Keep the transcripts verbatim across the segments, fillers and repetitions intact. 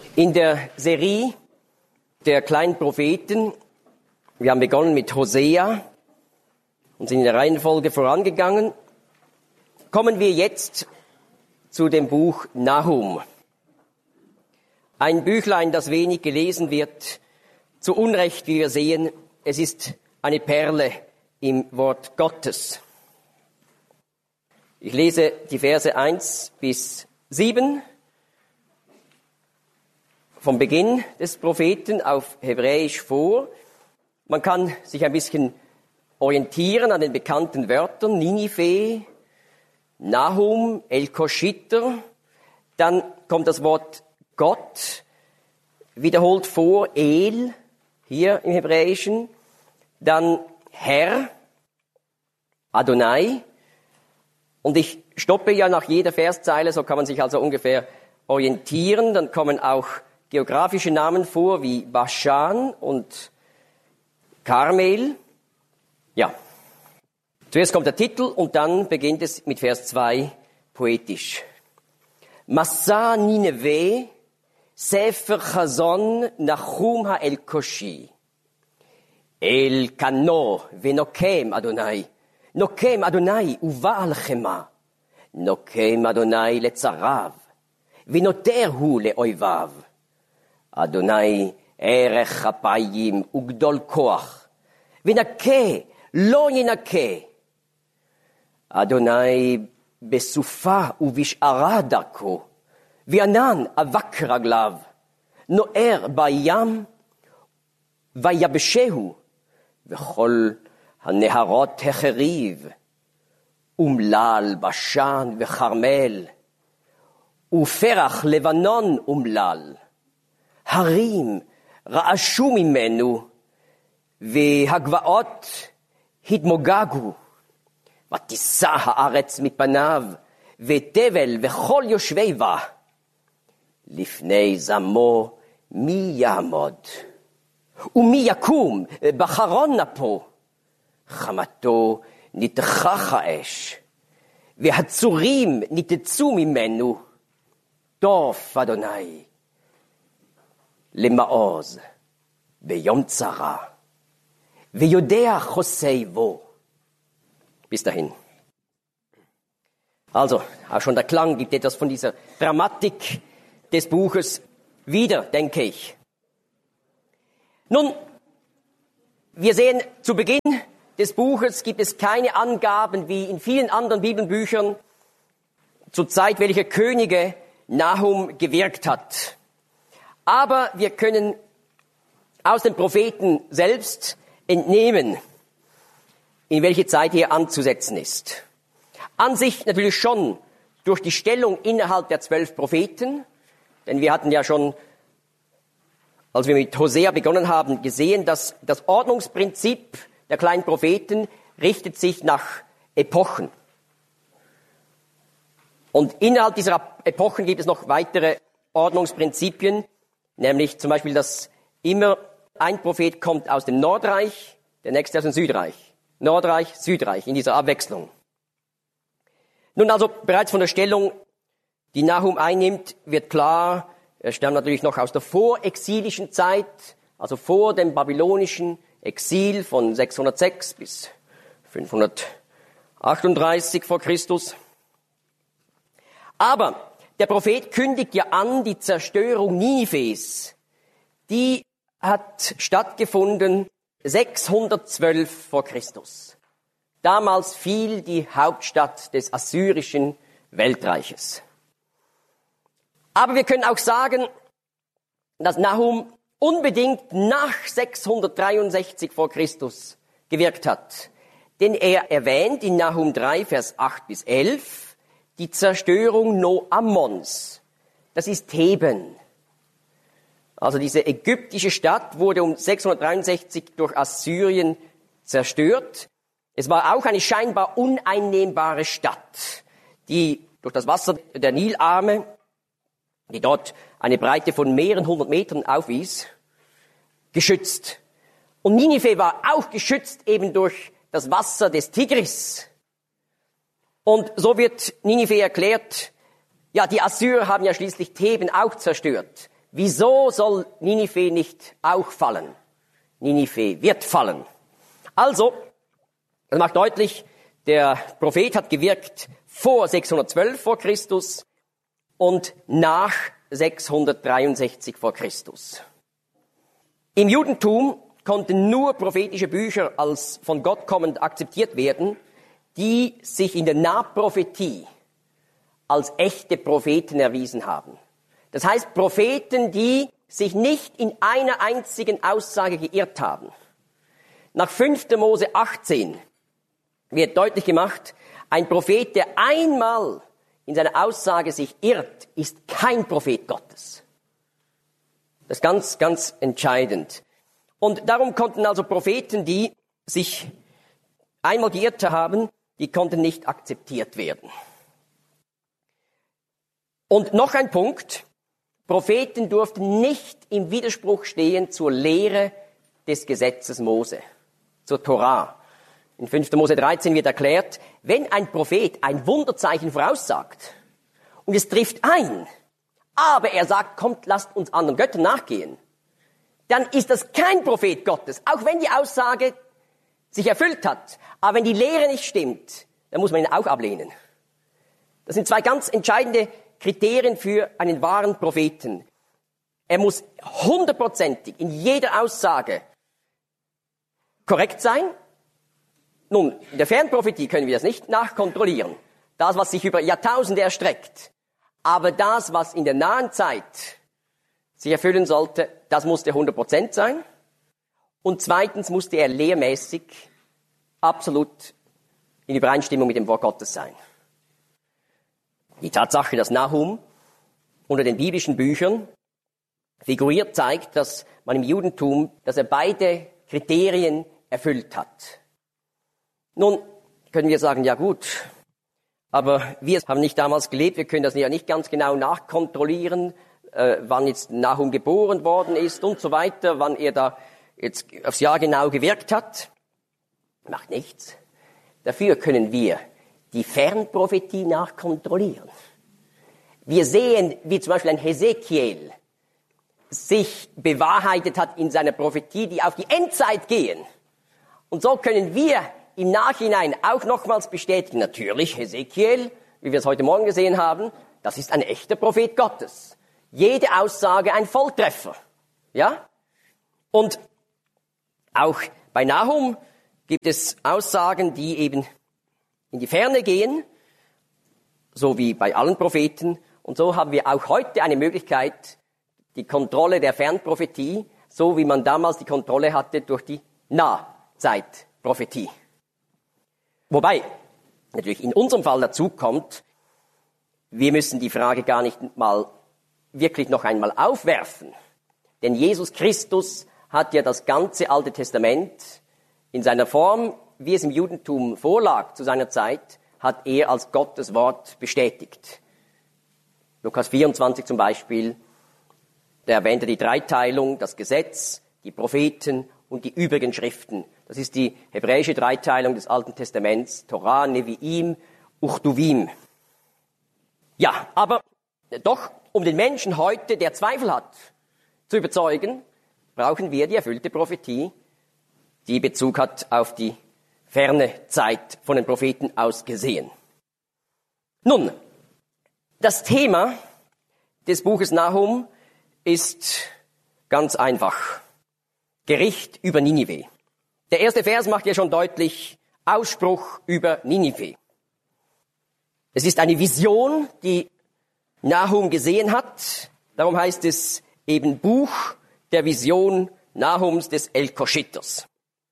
In der Serie der kleinen Propheten, wir haben begonnen mit Hosea und sind in der Reihenfolge vorangegangen, kommen wir jetzt zu dem Buch Nahum. Ein Büchlein, das wenig gelesen wird, zu Unrecht, wie wir sehen, es ist eine Perle im Wort Gottes. Ich lese die Verse eins bis sieben vom Beginn des Propheten auf Hebräisch vor. Man kann sich ein bisschen orientieren an den bekannten Wörtern Ninive, Nahum, El-Koshiter. Dann kommt das Wort Gott, wiederholt vor, El, hier im Hebräischen. Dann Herr, Adonai. Und ich stoppe ja nach jeder Verszeile, so kann man sich also ungefähr orientieren. Dann kommen auch geografische Namen vor, wie Baschan und Karmel. Ja. Zuerst kommt der Titel und dann beginnt es mit Vers zwei poetisch. Massa Nineve, Sefer Chazon, Nahum ha-El-Koshi. El Kano, Venokem Adonai. Nokem Adonai, Uval Chema. Nokem Adonai letzarav. Venoterhu leoivav. Adonai erech apayim ugdol koach. Venake lo yenake. Adonai besufa uvishara darko. Vianan avak raglav. Noer bayam vayabeshehu. Vechol haneharot hecheriv. Umlal bashan vecharmel. Uferach levanon umlal. הרים רעשו ממנו, והגבעות התמוגגו. ותישא הארץ מפניו, ותבל וכל יושבי בה. לפני זמו מי יעמוד? ומי יקום בחרון אפו? חמתו נתכך האש, והצורים ניתצו ממנו. טוב אדוני. למעוז, ביום צרה, ויודע חוסי בו. Bis dahin. Also, auch schon der Klang gibt etwas von dieser Dramatik des Buches wieder, denke ich. Nun, wir sehen, zu Beginn des Buches gibt es keine Angaben, wie in vielen anderen Bibelbüchern, zur Zeit welcher Könige Nahum gewirkt hat. Aber wir können aus dem Propheten selbst entnehmen, in welche Zeit hier anzusetzen ist. An sich natürlich schon durch die Stellung innerhalb der zwölf Propheten, denn wir hatten ja schon, als wir mit Hosea begonnen haben, gesehen, dass das Ordnungsprinzip der kleinen Propheten richtet sich nach Epochen. Und innerhalb dieser Epochen gibt es noch weitere Ordnungsprinzipien, nämlich zum Beispiel, dass immer ein Prophet kommt aus dem Nordreich, der nächste aus dem Südreich. Nordreich, Südreich, in dieser Abwechslung. Nun also bereits von der Stellung, die Nahum einnimmt, wird klar, er stammt natürlich noch aus der vorexilischen Zeit, also vor dem babylonischen Exil von sechshundertsechs bis fünfhundertachtunddreißig vor Christus. Aber der Prophet kündigt ja an, die Zerstörung Ninives, die hat stattgefunden sechshundertzwölf vor Christus. Damals fiel die Hauptstadt des assyrischen Weltreiches. Aber wir können auch sagen, dass Nahum unbedingt nach sechshundertdreiundsechzig vor Christus gewirkt hat. Denn er erwähnt in Nahum drei, Vers acht bis elf, die Zerstörung No-Ammons, das ist Theben. Also diese ägyptische Stadt wurde um sechshundertdreiundsechzig durch Assyrien zerstört. Es war auch eine scheinbar uneinnehmbare Stadt, die durch das Wasser der Nilarme, die dort eine Breite von mehreren hundert Metern aufwies, geschützt. Und Ninive war auch geschützt eben durch das Wasser des Tigris. Und so wird Ninive erklärt, ja, die Assyrer haben ja schließlich Theben auch zerstört. wieso soll Ninive nicht auch fallen? Ninive wird fallen. Also, das macht deutlich, der Prophet hat gewirkt vor sechshundertzwölf vor Christus und nach sechshundertdreiundsechzig vor Christus. Im Judentum konnten nur prophetische Bücher als von Gott kommend akzeptiert werden, die sich in der Nahprophetie als echte Propheten erwiesen haben. Das heißt, Propheten, die sich nicht in einer einzigen Aussage geirrt haben. Nach fünfter Mose achtzehn wird deutlich gemacht, ein Prophet, der einmal in seiner Aussage sich irrt, ist kein Prophet Gottes. Das ist ganz, ganz entscheidend. Und darum konnten also Propheten, die sich einmal geirrt haben, die konnten nicht akzeptiert werden. Und noch ein Punkt, Propheten durften nicht im Widerspruch stehen zur Lehre des Gesetzes Mose, zur Torah. In fünfter Mose dreizehn wird erklärt, wenn ein Prophet ein Wunderzeichen voraussagt und es trifft ein, aber er sagt, kommt, lasst uns anderen Göttern nachgehen, dann ist das kein Prophet Gottes, auch wenn die Aussage sich erfüllt hat. Aber wenn die Lehre nicht stimmt, dann muss man ihn auch ablehnen. Das sind zwei ganz entscheidende Kriterien für einen wahren Propheten. Er muss hundertprozentig in jeder Aussage korrekt sein. Nun, in der Fernprophetie können wir das nicht nachkontrollieren. Das, was sich über Jahrtausende erstreckt. Aber das, was in der nahen Zeit sich erfüllen sollte, das musste hundert Prozent sein. Und zweitens musste er lehrmäßig absolut in Übereinstimmung mit dem Wort Gottes sein. Die Tatsache, dass Nahum unter den biblischen Büchern figuriert, zeigt, dass man im Judentum, dass er beide Kriterien erfüllt hat. Nun können wir sagen, ja gut, aber wir haben nicht damals gelebt, wir können das ja nicht ganz genau nachkontrollieren, äh, wann jetzt Nahum geboren worden ist und so weiter, wann er da jetzt aufs Jahr genau gewirkt hat. Macht nichts. Dafür können wir die Fernprophetie nachkontrollieren. Wir sehen, wie zum Beispiel ein Hesekiel sich bewahrheitet hat in seiner Prophetie, die auf die Endzeit gehen. Und so können wir im Nachhinein auch nochmals bestätigen, natürlich, Hesekiel, wie wir es heute Morgen gesehen haben, das ist ein echter Prophet Gottes. Jede Aussage ein Volltreffer. Ja? Und auch bei Nahum gibt es Aussagen, die eben in die Ferne gehen, so wie bei allen Propheten. Und so haben wir auch heute eine Möglichkeit, die Kontrolle der Fernprophetie, so wie man damals die Kontrolle hatte durch die Nahzeitprophetie. Wobei natürlich in unserem Fall dazu kommt, wir müssen die Frage gar nicht mal wirklich noch einmal aufwerfen. Denn Jesus Christus hat ja das ganze Alte Testament in seiner Form, wie es im Judentum vorlag zu seiner Zeit, hat er als Gottes Wort bestätigt. Lukas vierundzwanzig zum Beispiel, da erwähnt er die Dreiteilung, das Gesetz, die Propheten und die übrigen Schriften. Das ist die hebräische Dreiteilung des Alten Testaments, Torah, Neviim, Uchtuvim. Ja, aber doch, um den Menschen heute, der Zweifel hat, zu überzeugen, brauchen wir die erfüllte Prophetie, die Bezug hat auf die ferne Zeit von den Propheten aus gesehen. Nun, das Thema des Buches Nahum ist ganz einfach. Gericht über Ninive. Der erste Vers macht ja schon deutlich Ausspruch über Ninive. Es ist eine Vision, die Nahum gesehen hat. Darum heißt es eben Buch der Vision Nahums des Elkoschiters.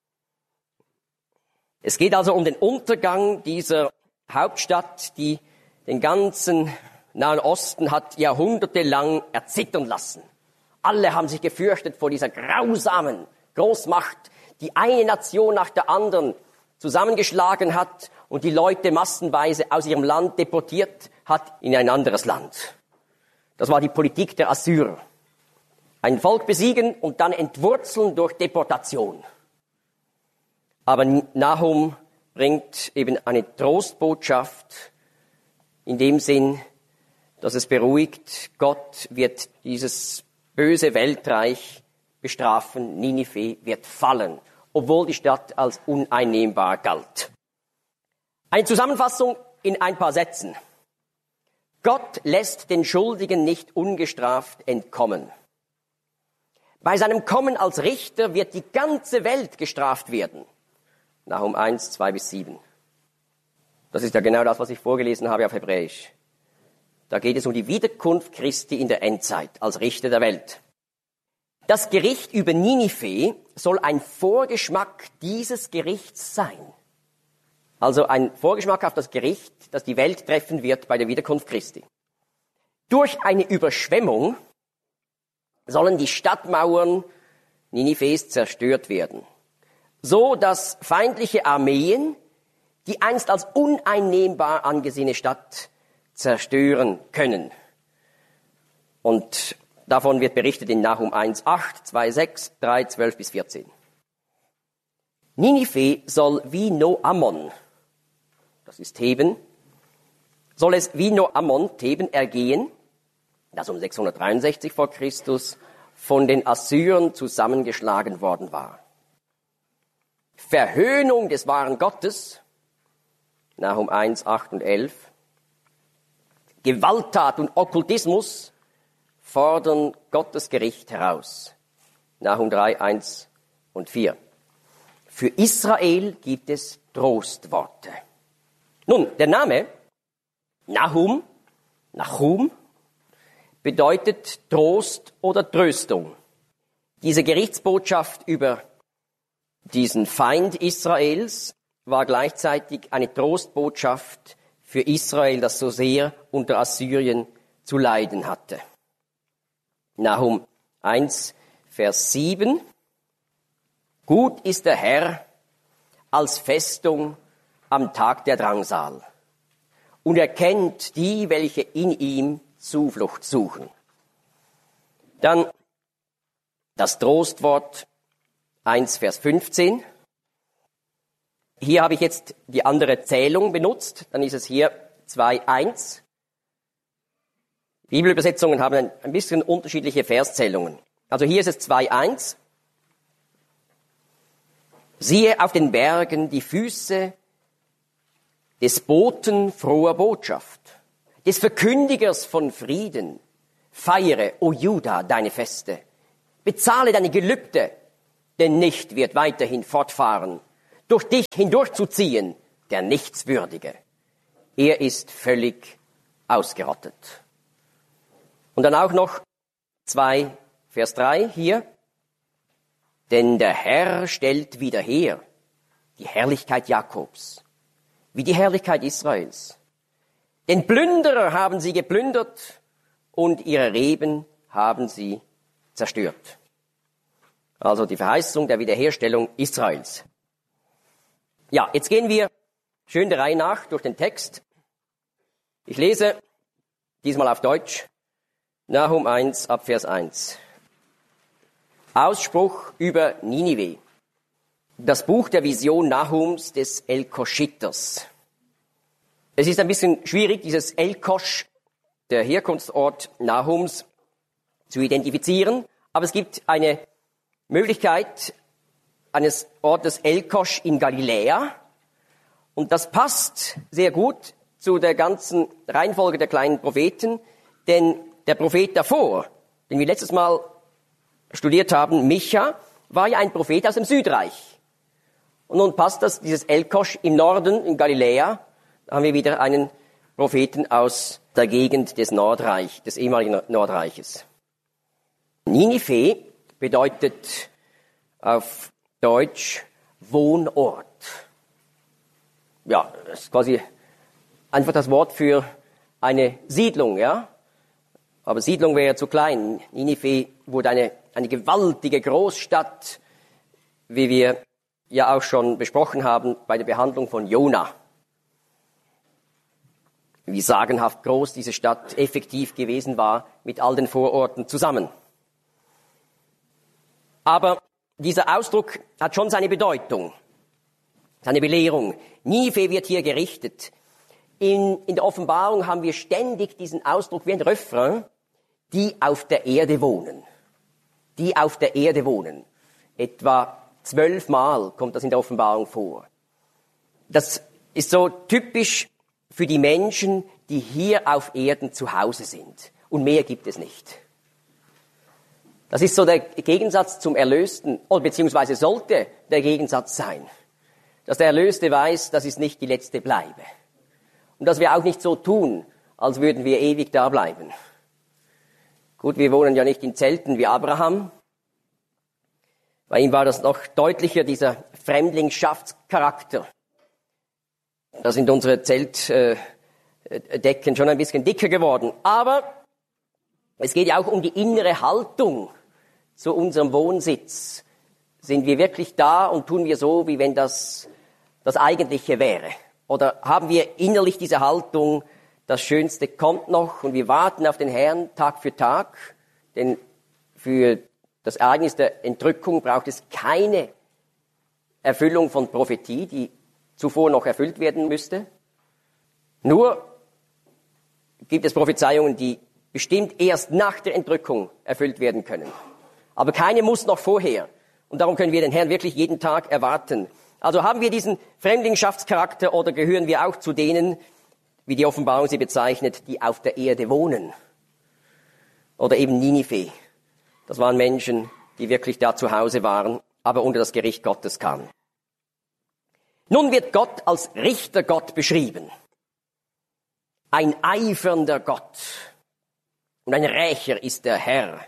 Es geht also um den Untergang dieser Hauptstadt, die den ganzen Nahen Osten hat jahrhundertelang erzittern lassen. Alle haben sich gefürchtet vor dieser grausamen Großmacht, die eine Nation nach der anderen zusammengeschlagen hat und die Leute massenweise aus ihrem Land deportiert hat in ein anderes Land. Das war die Politik der Assyrer. Ein Volk besiegen und dann entwurzeln durch Deportation. Aber Nahum bringt eben eine Trostbotschaft in dem Sinn, dass es beruhigt, Gott wird dieses böse Weltreich bestrafen. Ninive wird fallen, obwohl die Stadt als uneinnehmbar galt. Eine Zusammenfassung in ein paar Sätzen. Gott lässt den Schuldigen nicht ungestraft entkommen. Bei seinem Kommen als Richter wird die ganze Welt gestraft werden. Nahum eins, zwei bis sieben. Das ist ja genau das, was ich vorgelesen habe auf Hebräisch. Da geht es um die Wiederkunft Christi in der Endzeit als Richter der Welt. Das Gericht über Ninive soll ein Vorgeschmack dieses Gerichts sein. Also ein Vorgeschmack auf das Gericht, das die Welt treffen wird bei der Wiederkunft Christi. Durch eine Überschwemmung sollen die Stadtmauern Ninives zerstört werden, so dass feindliche Armeen die einst als uneinnehmbar angesehene Stadt zerstören können. Und davon wird berichtet in Nahum eins, acht, zwei, sechs, drei, zwölf bis vierzehn. Ninive soll wie No-Ammon, das ist Theben, soll es wie No-Ammon, Theben, ergehen, das um sechshundertdreiundsechzig vor Christus von den Assyrern zusammengeschlagen worden war. Verhöhnung des wahren Gottes, Nahum eins, acht und elf. Gewalttat und Okkultismus fordern Gottes Gericht heraus. Nahum drei, eins und vier. Für Israel gibt es Trostworte. Nun, der Name Nahum, Nahum, bedeutet Trost oder Tröstung. Diese Gerichtsbotschaft über diesen Feind Israels war gleichzeitig eine Trostbotschaft für Israel, das so sehr unter Assyrien zu leiden hatte. Nahum eins, Vers sieben. Gut ist der Herr als Festung am Tag der Drangsal. Und er kennt die, welche in ihm Zuflucht suchen. Dann das Trostwort eins, Vers fünfzehn. Hier habe ich jetzt die andere Zählung benutzt. Dann ist es hier zwei, eins. Bibelübersetzungen haben ein, ein bisschen unterschiedliche Verszählungen. Also hier ist es zwei, eins. Siehe auf den Bergen die Füße des Boten froher Botschaft, des Verkündigers von Frieden. Feiere, o Juda, deine Feste. Bezahle deine Gelübde, denn nicht wird weiterhin fortfahren, durch dich hindurchzuziehen, der Nichtswürdige. Er ist völlig ausgerottet. Und dann auch noch zwei, Vers drei hier. Denn der Herr stellt wieder her die Herrlichkeit Jakobs, wie die Herrlichkeit Israels. Den Plünderer haben sie geplündert und ihre Reben haben sie zerstört. Also die Verheißung der Wiederherstellung Israels. Ja, jetzt gehen wir schön der Reihe nach durch den Text. Ich lese diesmal auf Deutsch. Nahum eins, ab Vers eins. Ausspruch über Ninive. Das Buch der Vision Nahums des Elkoschiters. Es ist ein bisschen schwierig, dieses Elkosch, der Herkunftsort Nahums, zu identifizieren. Aber es gibt eine Möglichkeit eines Ortes Elkosch in Galiläa. Und das passt sehr gut zu der ganzen Reihenfolge der kleinen Propheten. Denn der Prophet davor, den wir letztes Mal studiert haben, Micha, war ja ein Prophet aus dem Südreich. Und nun passt das, dieses Elkosch im Norden, in Galiläa, da haben wir wieder einen Propheten aus der Gegend des Nordreich, des ehemaligen Nordreiches. Ninive bedeutet auf Deutsch Wohnort. Ja, das ist quasi einfach das Wort für eine Siedlung, ja. Aber Siedlung wäre zu klein. Ninive wurde eine, eine gewaltige Großstadt, wie wir ja auch schon besprochen haben bei der Behandlung von Jona. Wie sagenhaft groß diese Stadt effektiv gewesen war mit all den Vororten zusammen. Aber dieser Ausdruck hat schon seine Bedeutung, seine Belehrung. Ninive wird hier gerichtet. In, in der Offenbarung haben wir ständig diesen Ausdruck wie ein Refrain, die auf der Erde wohnen. die auf der Erde wohnen. Etwa zwölfmal kommt das in der Offenbarung vor. Das ist so typisch für die Menschen, die hier auf Erden zu Hause sind. Und mehr gibt es nicht. Das ist so der Gegensatz zum Erlösten, oder beziehungsweise sollte der Gegensatz sein. Dass der Erlöste weiß, das ist nicht die letzte Bleibe. Und dass wir auch nicht so tun, als würden wir ewig da bleiben. Gut, wir wohnen ja nicht in Zelten wie Abraham. Bei ihm war das noch deutlicher, dieser Fremdlingschaftcharakter. Da sind unsere Zeltdecken schon ein bisschen dicker geworden. Aber es geht ja auch um die innere Haltung zu unserem Wohnsitz. Sind wir wirklich da und tun wir so, wie wenn das das Eigentliche wäre? Oder haben wir innerlich diese Haltung, das Schönste kommt noch und wir warten auf den Herrn Tag für Tag? Denn für das Ereignis der Entrückung braucht es keine Erfüllung von Prophetie, die zuvor noch erfüllt werden müsste. Nur gibt es Prophezeiungen, die bestimmt erst nach der Entrückung erfüllt werden können. Aber keine muss noch vorher. Und darum können wir den Herrn wirklich jeden Tag erwarten. Also haben wir diesen Fremdlingschaftscharakter oder gehören wir auch zu denen, wie die Offenbarung sie bezeichnet, die auf der Erde wohnen? Oder eben Ninive. Das waren Menschen, die wirklich da zu Hause waren, aber unter das Gericht Gottes kamen. Nun wird Gott als Richtergott beschrieben. Ein eifernder Gott. Und ein Rächer ist der Herr.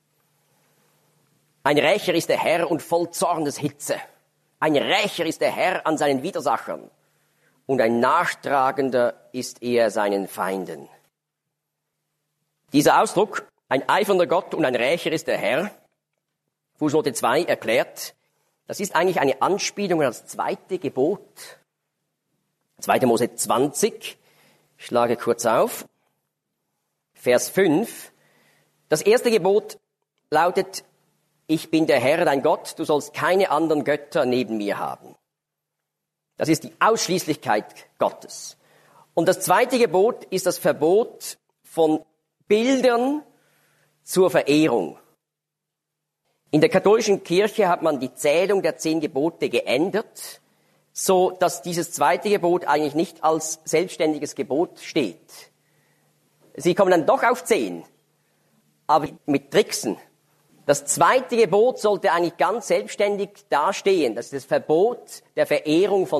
Ein Rächer ist der Herr und voll Zorneshitze. Ein Rächer ist der Herr an seinen Widersachern. Und ein Nachtragender ist er seinen Feinden. Dieser Ausdruck, ein eifernder Gott und ein Rächer ist der Herr, Fußnote zwei erklärt, das ist eigentlich eine Anspielung an das zweite Gebot. zweite Mose zwanzig, ich schlage kurz auf, Vers fünf. Das erste Gebot lautet, ich bin der Herr, dein Gott, du sollst keine anderen Götter neben mir haben. Das ist die Ausschließlichkeit Gottes. Und das zweite Gebot ist das Verbot von Bildern zur Verehrung. In der katholischen Kirche hat man die Zählung der zehn Gebote geändert, so dass dieses zweite Gebot eigentlich nicht als selbstständiges Gebot steht. Sie kommen dann doch auf zehn, aber mit Tricksen. Das zweite Gebot sollte eigentlich ganz selbstständig dastehen. Das ist das Verbot der Verehrung von